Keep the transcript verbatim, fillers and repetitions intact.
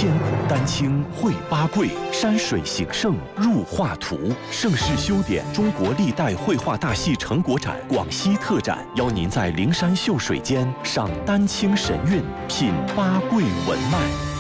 千古丹青绘八桂，山水形胜入画图。盛世修典中国历代绘画大戏成果展广西特展，邀您在灵山秀水间赏丹青神韵，品八桂文脉。